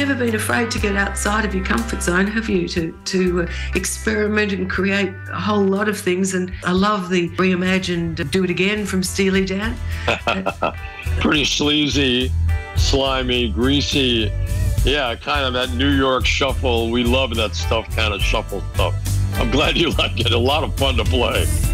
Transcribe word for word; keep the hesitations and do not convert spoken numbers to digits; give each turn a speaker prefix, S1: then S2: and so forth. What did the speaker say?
S1: never been afraid to get outside of your comfort zone, have you? To to uh, experiment and create a whole lot of things. And I love the reimagined Do It Again from Steely Dan.
S2: Pretty sleazy, slimy, greasy. Yeah, kind of that New York shuffle. We love that stuff, kind of shuffle stuff. I'm glad you like it. A lot of fun to play.